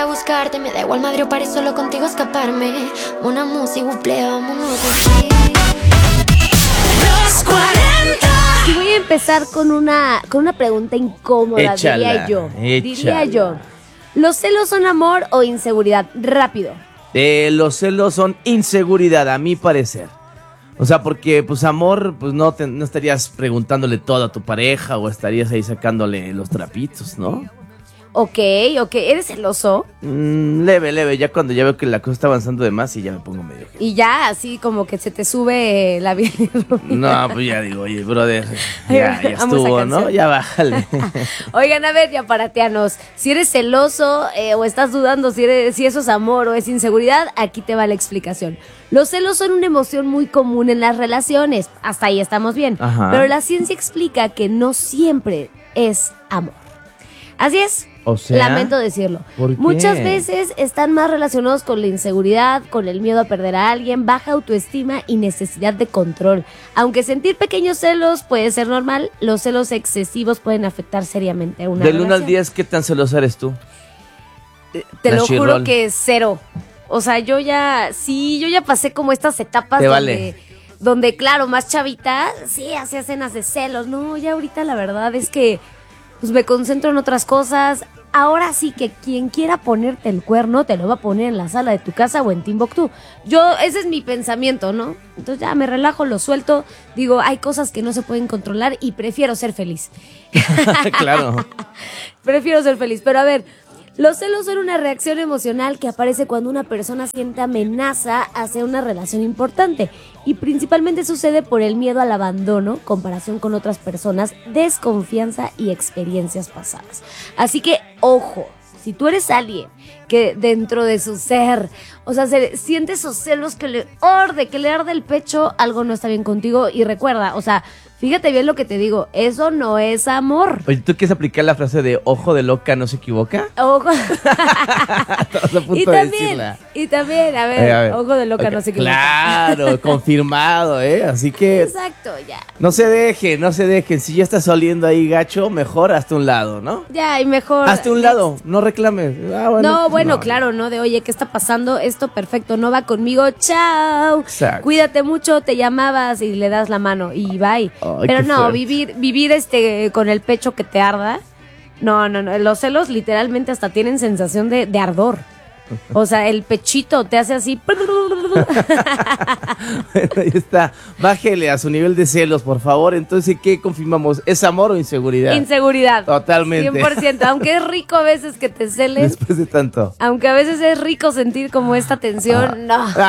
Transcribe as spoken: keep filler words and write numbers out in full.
a buscarte. Me da igual madre o París, solo contigo escaparme. Una música, vámonos de aquí. Los cuarenta. Y voy a empezar con una, con una pregunta incómoda, Échala, diría yo. échala. Diría yo. ¿Los celos son amor o inseguridad? Rápido. Eh, los celos son inseguridad, a mi parecer. O sea, porque pues amor, pues no, te, no estarías preguntándole todo a tu pareja o estarías ahí sacándole los trapitos, ¿no? Ok, ok. ¿Eres celoso? Mm, leve, leve, ya cuando ya veo que la cosa está avanzando de más y ya me pongo medio... Y ya, así como que se te sube la bilirrubina. No, pues ya digo, oye, brother, ya, ya Amo esa estuvo, ¿no? canción. Ya bájale. Oigan, a ver, ya paratianos, si eres celoso eh, o estás dudando si, eres, si eso es amor o es inseguridad, aquí te va la explicación. Los celos son una emoción muy común en las relaciones, hasta ahí estamos bien. Ajá. Pero la ciencia explica que no siempre es amor. Así es. O sea, Lamento decirlo. ¿por qué? Muchas veces están más relacionados con la inseguridad, con el miedo a perder a alguien, baja autoestima y necesidad de control. Aunque sentir pequeños celos puede ser normal, los celos excesivos pueden afectar seriamente a una Del uno al relación. diez, ¿qué tan celosa eres tú? Te La lo juro Chirrol. que cero. O sea, yo ya, sí, yo ya pasé como estas etapas Te donde, vale. donde, claro, más chavita, sí, hacía escenas de celos. No, ya ahorita la verdad es que pues me concentro en otras cosas. Ahora sí que quien quiera ponerte el cuerno te lo va a poner en la sala de tu casa o en Timbuktu. Yo, ese es mi pensamiento, ¿no? Entonces ya me relajo, lo suelto. Digo, hay cosas que no se pueden controlar y prefiero ser feliz. Claro. Prefiero ser feliz. Pero a ver, los celos son una reacción emocional que aparece cuando una persona siente amenaza hacia una relación importante y principalmente sucede por el miedo al abandono, comparación con otras personas, desconfianza y experiencias pasadas. Así que, ojo, si tú eres alguien que dentro de su ser, o sea, se, siente esos celos que le arde, que le arde el pecho, algo no está bien contigo y recuerda, o sea, fíjate bien lo que te digo, eso no es amor. Oye, ¿tú quieres aplicar la frase de ojo de loca no se equivoca? Ojo. Estás a punto y de también, decirla. y también, a ver, Eh, a ver. ojo de loca Ok, no se equivoca. Claro, confirmado, ¿eh? Así que Exacto, ya. no se dejen, no se dejen. Si ya estás oliendo ahí gacho, mejor hazte un lado, ¿no? Ya, y mejor. Hazte un lado, no reclames. Ah, bueno, No, pues bueno, no. claro, ¿no? De, oye, ¿qué está pasando? Esto perfecto, no va conmigo, chao. Exacto. Cuídate mucho, te llamabas y le das la mano y bye. Ay, Pero qué no, fuerte. vivir, vivir este con el pecho que te arda. No, no, no. Los celos literalmente hasta tienen sensación de, de ardor. O sea, el pechito te hace así. Bueno, ahí está. Bájele a su nivel de celos, por favor. Entonces, ¿qué confirmamos? ¿Es amor o inseguridad? Inseguridad. Totalmente. cien por ciento. Aunque es rico a veces que te celen. Después de tanto. Aunque a veces es rico sentir como esta tensión. No.